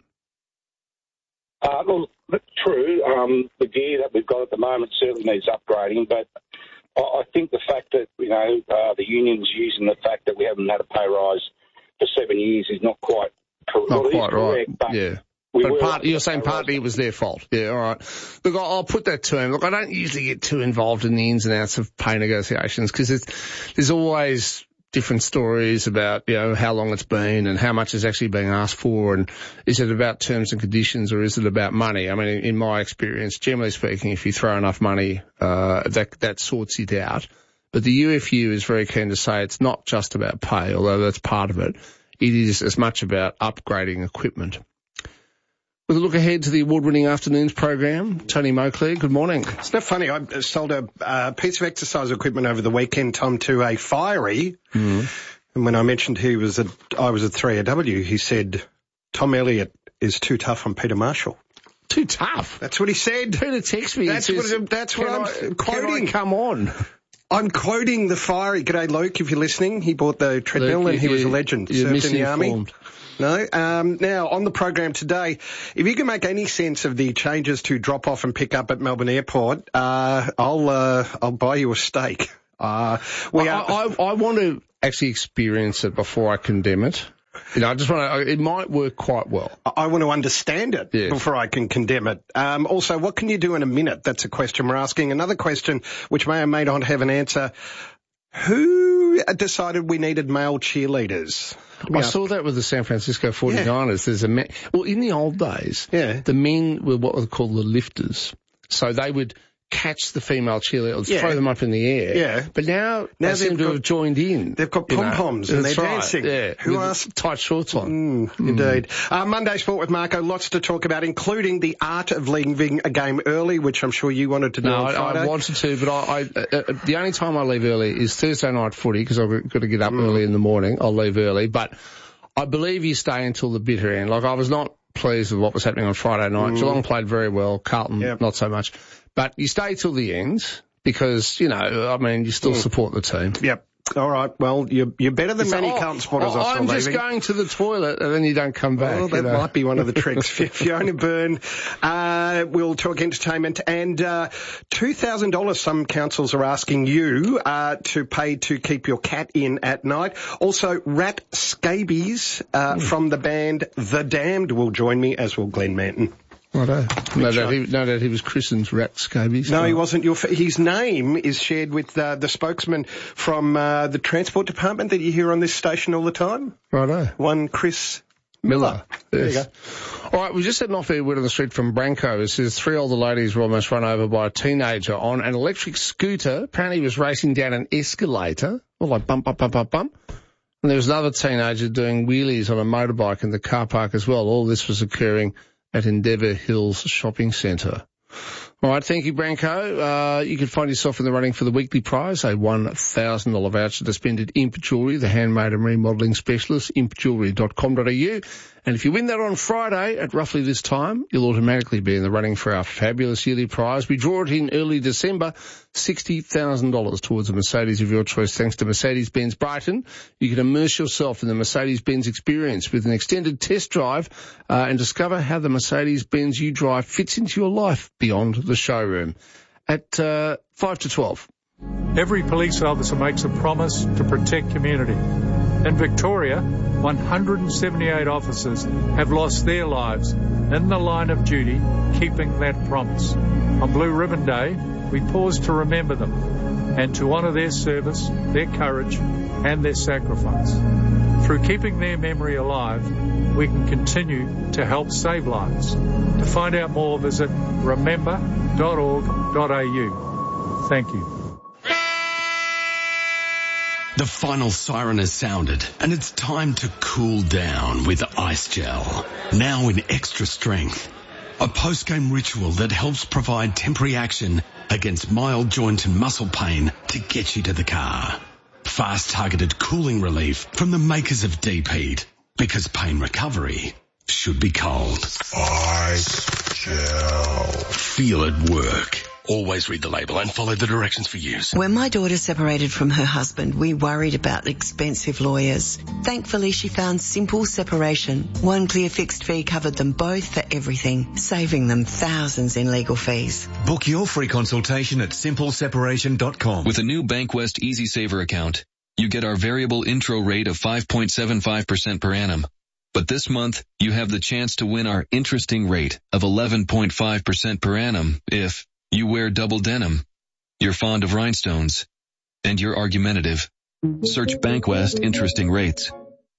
Well, true. The gear that we've got at the moment certainly needs upgrading, but I think the fact that the union's using the fact that we haven't had a pay rise for 7 years is not quite correct. Not quite right. But yeah. But you're saying partly it was their fault. Yeah, all right. Look, I'll put that to him. Look, I don't usually get too involved in the ins and outs of pay negotiations because there's always different stories about, how long it's been and how much is actually being asked for, and is it about terms and conditions or is it about money? I mean, in my experience, generally speaking, if you throw enough money, that sorts it out. But the UFU is very keen to say it's not just about pay, although that's part of it. It is as much about upgrading equipment. With a look ahead to the award-winning afternoons program, Tony Moclair, good morning. It's not funny. I sold a piece of exercise equipment over the weekend, Tom, to a Fiery. And when I mentioned I was at 3AW, he said, Tom Elliott is too tough on Peter Marshall. Too tough? That's what he said. Peter texted me. That's what I'm quoting. Come on. I'm quoting the Fiery. G'day, Luke, if you're listening. He bought the treadmill and he was a legend. You're served in the army. No. Now, on the program today, if you can make any sense of the changes to drop off and pick up at Melbourne Airport, I'll buy you a steak. I want to actually experience it before I condemn it. I just want to, it might work quite well. I want to understand it before I can condemn it. Also, what can you do in a minute? That's a question we're asking. Another question, which may or may not have an answer. Who decided we needed male cheerleaders? I saw that with the San Francisco 49ers. There's in the old days, the men were what were called the lifters. So they would catch the female cheerleaders, throw them up in the air. Yeah. But now they seem to have joined in. They've got pom-poms and they're dancing. Yeah. Who asked? Tight shorts on. Indeed. Monday Sport with Marco, lots to talk about, including the art of leaving a game early, which I'm sure you wanted to do on Friday. I wanted to, but the only time I leave early is Thursday night footy, because I've got to get up early in the morning. I'll leave early, but I believe you stay until the bitter end. Like, I was not pleased with what was happening on Friday night. Geelong played very well. Carlton, not so much. But you stay till the end because, you still support the team. Yep. All right. Well, you're better than many Carlton supporters I saw I'm just going to the toilet and then you don't come back. Well, that might be one of the tricks. Fiona Byrne. We'll talk entertainment and $2,000 some councils are asking you to pay to keep your cat in at night. Also, Rat Scabies from the band The Damned will join me, as will Glenn Manton. No doubt he was christened Rat Scabies. No, he wasn't. His name is shared with the spokesman from the Transport Department that you hear on this station all the time. Righto. One Chris Miller. Yes. There you go. All right, we just had an off-air word on the street from Branko. It says 3 older ladies were almost run over by a teenager on an electric scooter. Apparently he was racing down an escalator. All like bump, bump, bump, bump, bump. And there was another teenager doing wheelies on a motorbike in the car park as well. All this was occurring at Endeavour Hills Shopping Centre. All right, thank you, Branko. You can find yourself in the running for the weekly prize, a $1,000 voucher to spend at Imp Jewellery, the handmade and remodelling specialist, impjewellery.com.au. And if you win that on Friday at roughly this time, you'll automatically be in the running for our fabulous yearly prize. We draw it in early December, $60,000 towards a Mercedes of your choice thanks to Mercedes-Benz Brighton. You can immerse yourself in the Mercedes-Benz experience with an extended test drive and discover how the Mercedes-Benz you drive fits into your life beyond the showroom. At 5 to 12. Every police officer makes a promise to protect community. In Victoria, 178 officers have lost their lives in the line of duty, keeping that promise. On Blue Ribbon Day, we pause to remember them and to honour their service, their courage and their sacrifice. Through keeping their memory alive, we can continue to help save lives. To find out more, visit remember.org.au. Thank you. The final siren has sounded, and it's time to cool down with Ice Gel. Now in extra strength. A post-game ritual that helps provide temporary action against mild joint and muscle pain to get you to the car. Fast targeted cooling relief from the makers of Deep Heat. Because pain recovery should be cold. Ice Gel. Feel it work. Always read the label and follow the directions for use. When my daughter separated from her husband, we worried about expensive lawyers. Thankfully, she found Simple Separation. One clear fixed fee covered them both for everything, saving them thousands in legal fees. Book your free consultation at simpleseparation.com. With a new Bankwest EasySaver account, you get our variable intro rate of 5.75% per annum. But this month, you have the chance to win our interesting rate of 11.5% per annum if you wear double denim, you're fond of rhinestones, and you're argumentative. Search Bankwest Interesting Rates.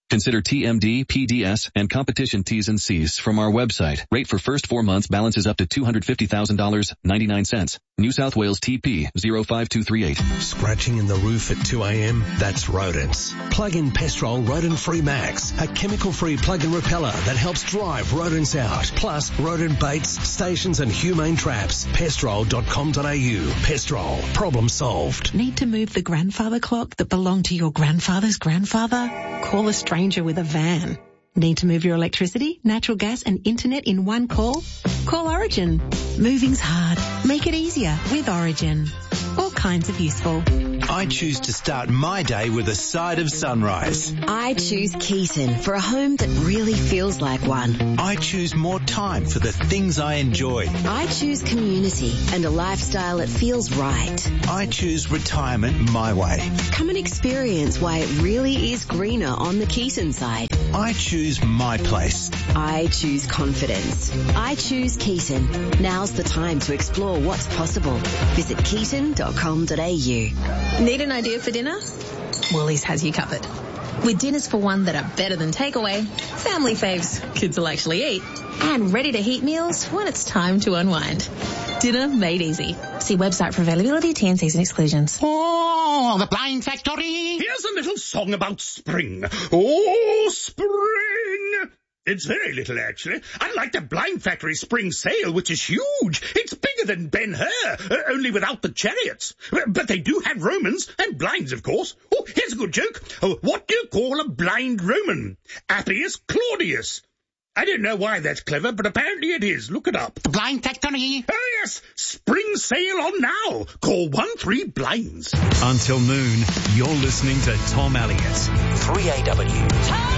Consider TMD, PDS, and competition T's and C's from our website. Rate for first 4 months balances up to $250,000, 99 cents. New South Wales TP 05238. Scratching in the roof at 2 a.m.? That's rodents. Plug in Pestrol Rodent Free Max, a chemical-free plug-in repeller that helps drive rodents out. Plus, rodent baits, stations and humane traps. Pestrol.com.au. Pestrol. Problem solved. Need to move the grandfather clock that belonged to your grandfather's grandfather? Call a stranger with a van. Need to move your electricity, natural gas and internet in one call? Call Origin. Moving's hard. Make it easier with Origin. All kinds of useful. I choose to start my day with a side of sunrise. I choose Keaton for a home that really feels like one. I choose more time for the things I enjoy. I choose community and a lifestyle that feels right. I choose retirement my way. Come and experience why it really is greener on the Keaton side. I choose my place. I choose confidence. I choose Keaton. Now's the time to explore what's possible. Visit keaton.com.au. Need an idea for dinner? Woolies has you covered. With dinners for one that are better than takeaway, family faves kids will actually eat, and ready-to-heat meals when it's time to unwind. Dinner made easy. See website for availability, T&Cs and exclusions. Oh, the Blind Factory! Here's a little song about spring. Oh, spring! It's very little, actually. Unlike the Blind Factory spring sale, which is huge. It's bigger than Ben-Hur, only without the chariots. But they do have Romans, and blinds, of course. Oh, here's a good joke. What do you call a blind Roman? Appius Claudius. I don't know why that's clever, but apparently it is. Look it up. The Blind Factory. Oh, yes. Spring sale on now. Call 13-BLINDS. Until noon, you're listening to Tom Elliott. 3AW.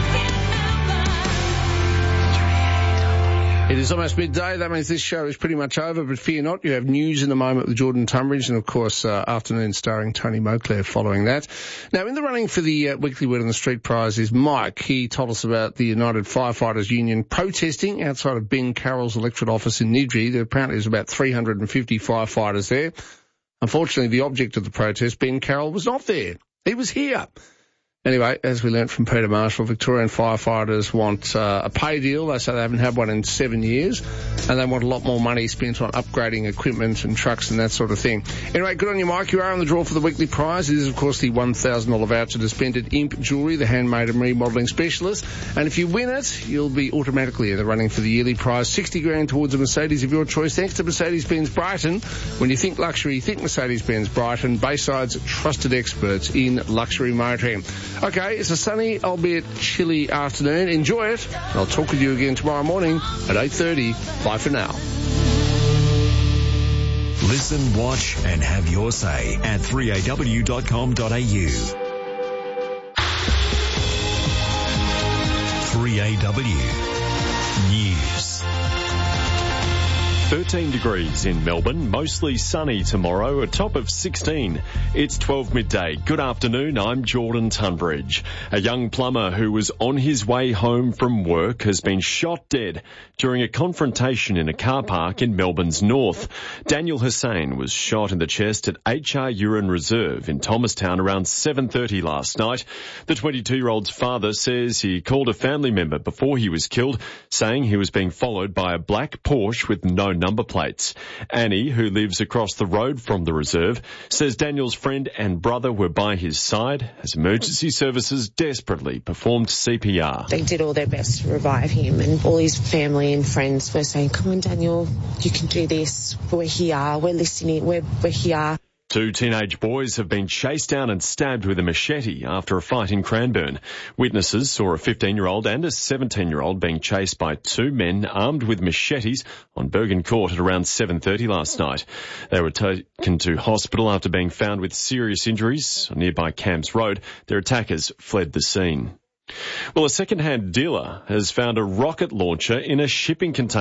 It is almost midday. That means this show is pretty much over, but fear not. You have news in a moment with Jordan Tunbridge and, of course, afternoon starring Tony Moclair following that. Now, in the running for the Weekly Word on the Street prize is Mike. He told us about the United Firefighters Union protesting outside of Ben Carroll's electorate office in Nidri. There apparently is about 350 firefighters there. Unfortunately, the object of the protest, Ben Carroll, was not there. He was here. Anyway, as we learnt from Peter Marshall, Victorian firefighters want a pay deal. They say they haven't had one in 7 years, and they want a lot more money spent on upgrading equipment and trucks and that sort of thing. Anyway, good on you, Mike. You are on the draw for the weekly prize. It is, of course, the $1,000 voucher to spend at Imp Jewellery, the handmade and remodelling specialist. And if you win it, you'll be automatically in the running for the yearly prize, $60,000 towards a Mercedes of your choice, thanks to Mercedes-Benz Brighton. When you think luxury, think Mercedes-Benz Brighton, Bayside's trusted experts in luxury motoring. Okay, it's a sunny, albeit chilly afternoon. Enjoy it. I'll talk with you again tomorrow morning at 8:30. Bye for now. Listen, watch and have your say at 3aw.com.au. 3AW News. 13 degrees in Melbourne, mostly sunny tomorrow, a top of 16. It's 12 midday. Good afternoon, I'm Jordan Tunbridge. A young plumber who was on his way home from work has been shot dead during a confrontation in a car park in Melbourne's north. Daniel Hussain was shot in the chest at HR Urine Reserve in Thomastown around 7:30 last night. The 22-year-old's father says he called a family member before he was killed, saying he was being followed by a black Porsche with no number plates. Annie, who lives across the road from the reserve, says Daniel's friend and brother were by his side as emergency services desperately performed CPR. They did all their best to revive him, and all his family and friends were saying, "Come on, Daniel, you can do this. We're here. We're listening. We're here." Two teenage boys have been chased down and stabbed with a machete after a fight in Cranbourne. Witnesses saw a 15-year-old and a 17-year-old being chased by two men armed with machetes on Bergen Court at around 7:30 last night. They were taken to hospital after being found with serious injuries on nearby Camps Road. Their attackers fled the scene. Well, a second-hand dealer has found a rocket launcher in a shipping container.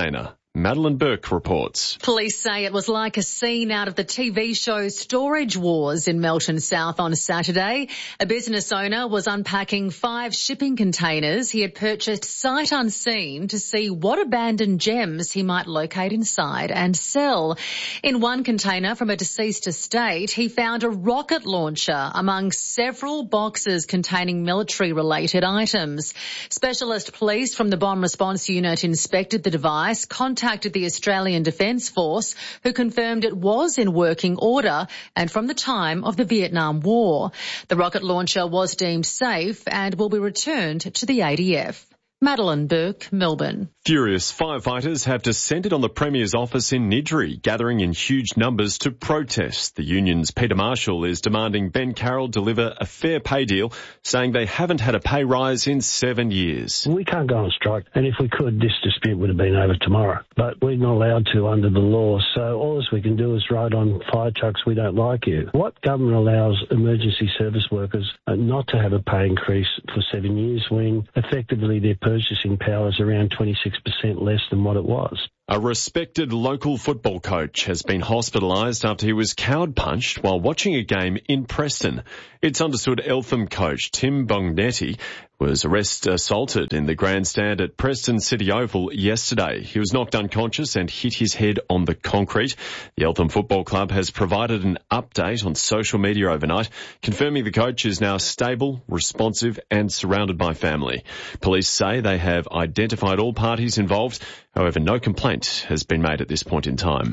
Madeline Burke reports. Police say it was like a scene out of the TV show Storage Wars in Melton South on Saturday. A business owner was unpacking 5 shipping containers he had purchased sight unseen to see what abandoned gems he might locate inside and sell. In one container from a deceased estate, he found a rocket launcher among several boxes containing military-related items. Specialist police from the Bomb Response Unit inspected the device, contacted the Australian Defence Force, who confirmed it was in working order and from the time of the Vietnam War. The rocket launcher was deemed safe and will be returned to the ADF. Madeline Burke, Melbourne. Furious firefighters have descended on the Premier's office in Niddrie, gathering in huge numbers to protest. The union's Peter Marshall is demanding Ben Carroll deliver a fair pay deal, saying they haven't had a pay rise in 7 years. We can't go on strike, and if we could, this dispute would have been over tomorrow. But we're not allowed to under the law, so all we can do is ride on fire trucks, we don't like you. What government allows emergency service workers not to have a pay increase for 7 years when effectively their purchasing power is around 26% less than what it was? A respected local football coach has been hospitalised after he was coward punched while watching a game in Preston. It's understood Eltham coach Tim Bongnetti was assaulted in the grandstand at Preston City Oval yesterday. He was knocked unconscious and hit his head on the concrete. The Eltham Football Club has provided an update on social media overnight, confirming the coach is now stable, responsive and surrounded by family. Police say they have identified all parties involved. However, no complaint has been made at this point in time.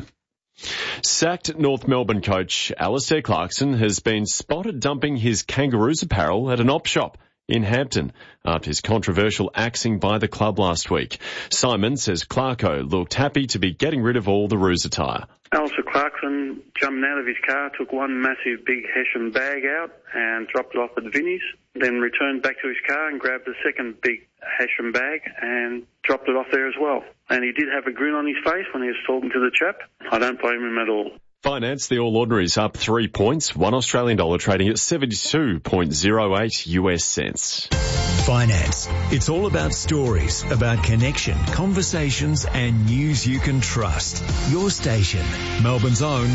Sacked North Melbourne coach Alistair Clarkson has been spotted dumping his Kangaroos apparel at an op shop in Hampton after his controversial axing by the club last week. Simon says Clarko looked happy to be getting rid of all the Roos attire. Alistair Clarkson jumped out of his car, took one massive big Hessian bag out and dropped it off at Vinnie's, then returned back to his car and grabbed the second big Hessian bag and dropped it off there as well. And he did have a grin on his face when he was talking to the chap. I don't blame him at all. Finance, the All Ordinaries up 3 points, $1 Australian dollar trading at 72.08 US cents. Finance. It's all about stories, about connection, conversations and news you can trust. Your station, Melbourne's own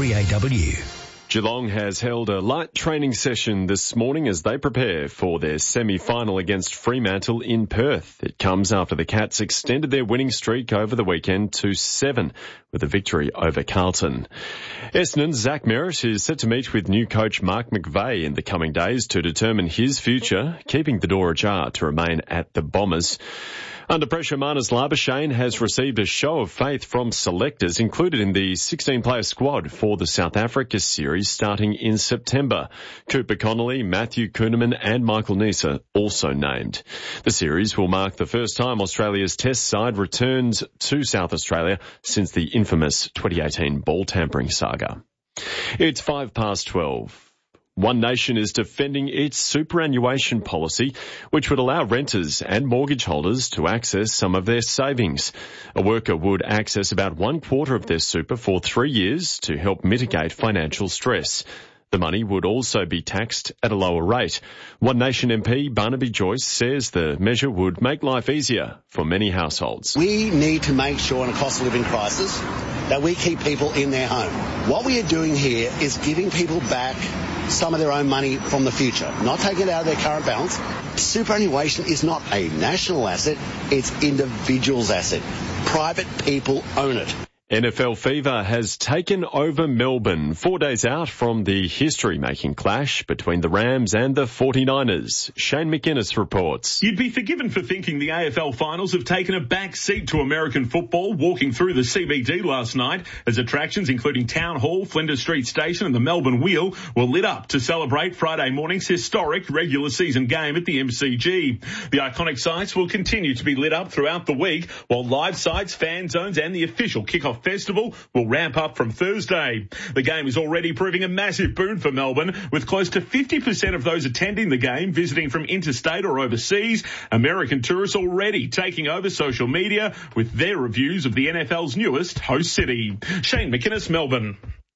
3AW. Geelong has held a light training session this morning as they prepare for their semi-final against Fremantle in Perth. It comes after the Cats extended their winning streak over the weekend to 7 with a victory over Carlton. Essendon's Zach Merritt is set to meet with new coach Mark McVeigh in the coming days to determine his future, keeping the door ajar to remain at the Bombers. Under pressure, Marnus Labuschagne has received a show of faith from selectors included in the 16-player squad for the South Africa series starting in September. Cooper Connolly, Matthew Kuhnemann and Michael Neser also named. The series will mark the first time Australia's test side returns to South Australia since the infamous 2018 ball tampering saga. It's 12:05. One Nation is defending its superannuation policy, which would allow renters and mortgage holders to access some of their savings. A worker would access about 1/4 of their super for 3 years to help mitigate financial stress. The money would also be taxed at a lower rate. One Nation MP Barnaby Joyce says the measure would make life easier for many households. We need to make sure in a cost of living crisis that we keep people in their home. What we are doing here is giving people back some of their own money from the future, not taking it out of their current balance. Superannuation is not a national asset, it's individuals' asset. Private people own it. NFL fever has taken over Melbourne 4 days out from the history-making clash between the Rams and the 49ers. Shane McInnes reports. You'd be forgiven for thinking the AFL finals have taken a back seat to American football walking through the CBD last night as attractions including Town Hall, Flinders Street Station and the Melbourne Wheel were lit up to celebrate Friday morning's historic regular season game at the MCG. The iconic sites will continue to be lit up throughout the week, while live sites, fan zones and the official kickoff festival will ramp up from Thursday. The game is already proving a massive boon for Melbourne, with close to 50% of those attending the game visiting from interstate or overseas. American tourists already taking over social media with their reviews of the NFL's newest host city. Shane McInnes, Melbourne.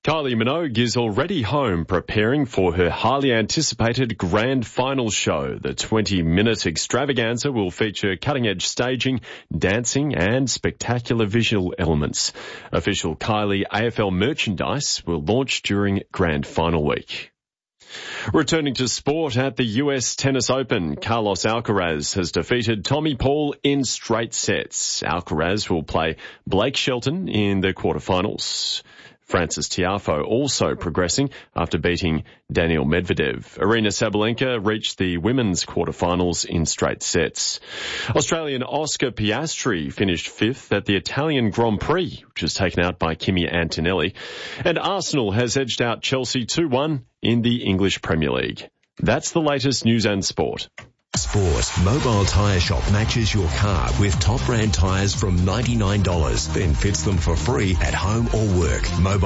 Kylie Minogue is already home preparing for her highly anticipated grand final show. The 20-minute extravaganza will feature cutting-edge staging, dancing and spectacular visual elements. Official Kylie AFL merchandise will launch during grand final week. Returning to sport at the US Tennis Open, Carlos Alcaraz has defeated Tommy Paul in straight sets. Alcaraz will play Blake Shelton in the quarterfinals. Francis Tiafoe also progressing after beating Daniil Medvedev. Arina Sabalenka reached the women's quarterfinals in straight sets. Australian Oscar Piastri finished fifth at the Italian Grand Prix, which was taken out by Kimi Antonelli. And Arsenal has edged out Chelsea 2-1 in the English Premier League. That's the latest news and sport. Sport. Mobile Tyre Shop matches your car with top brand tyres from $99, then fits them for free at home or work.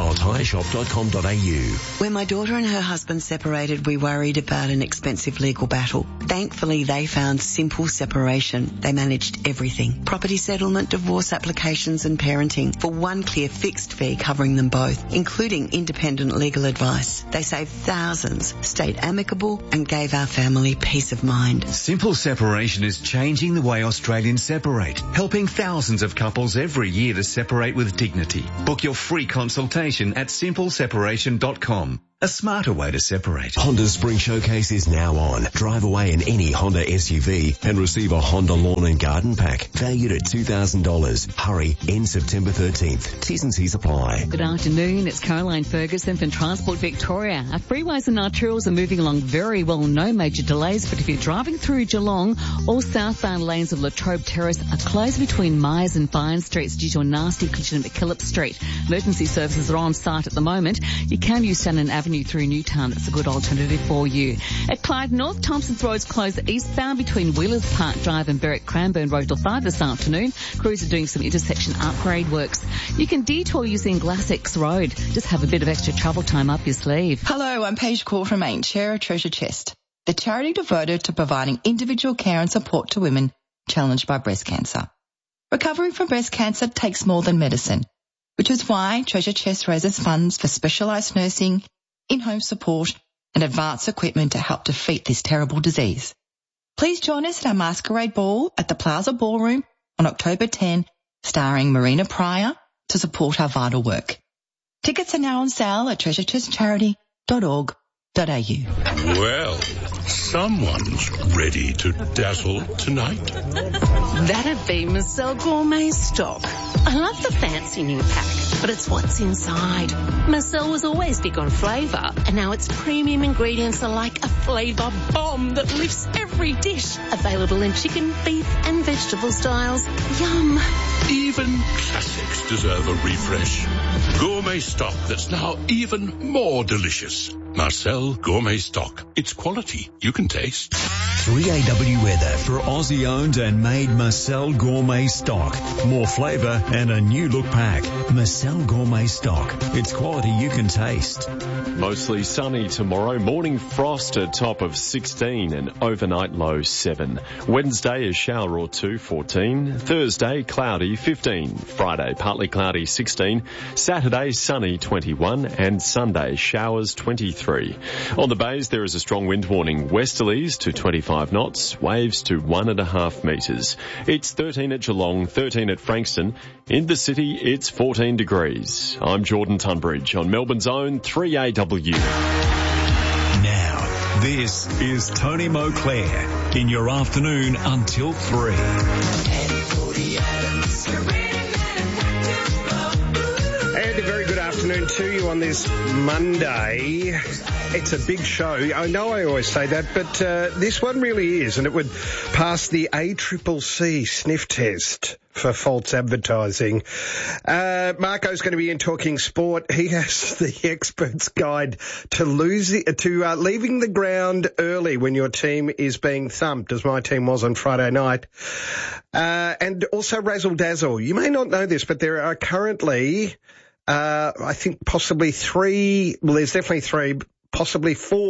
MobileTyreShop.com.au. When my daughter and her husband separated, we worried about an expensive legal battle. Thankfully, they found Simple Separation. They managed everything. Property settlement, divorce applications and parenting for one clear fixed fee covering them both, including independent legal advice. They saved thousands, stayed amicable and gave our family peace of mind. Simple Separation is changing the way Australians separate, helping thousands of couples every year to separate with dignity. Book your free consultation at simpleseparation.com. A smarter way to separate. Honda's Spring Showcase is now on. Drive away in any Honda SUV and receive a Honda Lawn and Garden Pack valued at $2,000. Hurry, end September 13th. T's and C's apply. Good afternoon. It's Caroline Ferguson from Transport Victoria. Our freeways and arterials are moving along very well. No major delays, but if you're driving through Geelong, all southbound lanes of Latrobe Terrace are closed between Myers and Vine Streets due to a nasty collision at McKillop Street. Emergency services are on site at the moment. You can use Shannon Avenue through Newtown. It's a good alternative for you. At Clyde North, Thompson's Road's closed eastbound between Wheelers Park Drive and Berwick Cranbourne Road till 5 this afternoon. Crews are doing some intersection upgrade works. You can detour using Glassix Road. Just have a bit of extra travel time up your sleeve. Hello, I'm Paige Call from Ain't Chair of Treasure Chest, the charity devoted to providing individual care and support to women challenged by breast cancer. Recovering from breast cancer takes more than medicine, which is why Treasure Chest raises funds for specialised nursing, in-home support and advanced equipment to help defeat this terrible disease. Please join us at our Masquerade Ball at the Plaza Ballroom on October 10, starring Marina Pryor, to support our vital work. Tickets are now on sale at treasurechescharity.org.au. Well, someone's ready to dazzle tonight. That'd be Marcel Gourmet Stock. I love the fancy new pack, but it's what's inside. Marcel was always big on flavour, and now its premium ingredients are like a flavour bomb that lifts every dish. Available in chicken, beef and vegetable styles. Yum. Even classics deserve a refresh. Gourmet Stock that's now even more delicious. Marcel Gourmet Stock. It's quality you can taste. 3AW weather for Aussie-owned and made Marcel Gourmet Stock. More flavour and a new look pack. Marcel Gourmet Stock. It's quality you can taste. Mostly sunny tomorrow. Morning frost, a top of 16 and overnight low 7. Wednesday, a shower or two, 14. Thursday, cloudy, 15. Friday, partly cloudy, 16. Saturday, sunny, 21. And Sunday, showers, 23. On the bays, there is a strong wind warning. Westerlies to 25 knots, waves to 1.5 metres. It's 13 at Geelong, 13 at Frankston. In the city, it's 14 degrees. I'm Jordan Tunbridge on Melbourne's own 3AW. Now, this is Tony Moclair in your afternoon until 3. And a very good afternoon to you on this Monday. It's a big show. I know I always say that, but this one really is, and it would pass the ACCC sniff test for false advertising. Marco's going to be in talking sport. He has the expert's guide to leaving the ground early when your team is being thumped, as my team was on Friday night. And also Razzle Dazzle. You may not know this, but there are currently, I think possibly there's definitely 3, possibly 4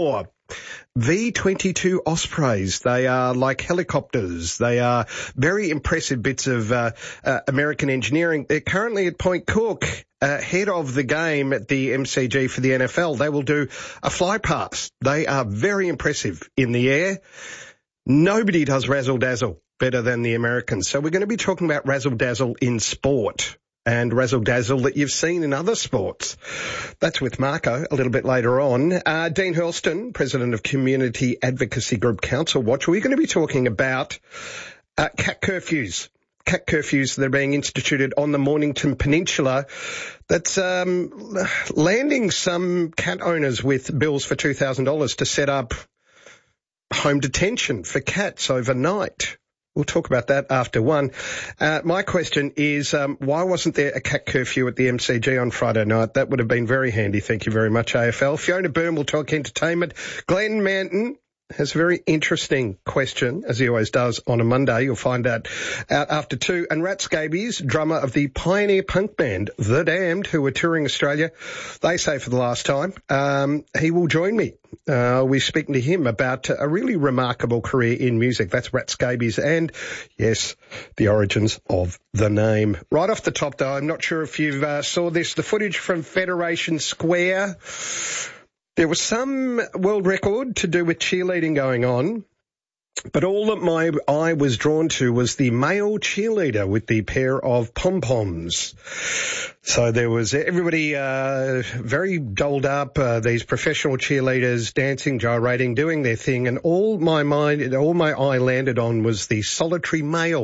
V-22 Ospreys. They are like helicopters. They are very impressive bits of American engineering. They're currently at Point Cook, ahead of the game at the MCG for the NFL. They will do a fly past. They are very impressive in the air. Nobody does razzle-dazzle better than the Americans. So we're going to be talking about razzle-dazzle in sport and razzle-dazzle that you've seen in other sports. That's with Marco a little bit later on. Dean Hurlston, President of Community Advocacy Group Council Watch. We're going to be talking about cat curfews. Cat curfews that are being instituted on the Mornington Peninsula that's landing some cat owners with bills for $2,000 to set up home detention for cats overnight. We'll talk about that after 1. My question is, why wasn't there a cat curfew at the MCG on Friday night? That would have been very handy. Thank you very much, AFL. Fiona Byrne will talk entertainment. Glenn Manton has a very interesting question, as he always does on a Monday. You'll find that out after 2. And Rat Scabies, drummer of the pioneer punk band The Damned, who are touring Australia, they say for the last time, he will join me. We're speaking to him about a really remarkable career in music. That's Rat Scabies and, yes, the origins of the name. Right off the top, though, I'm not sure if you saw this, the footage from Federation Square. There was some world record to do with cheerleading going on, but all that my eye was drawn to was the male cheerleader with the pair of pom-poms. So there was everybody very dolled up, these professional cheerleaders dancing, gyrating, doing their thing, and all my eye landed on was the solitary male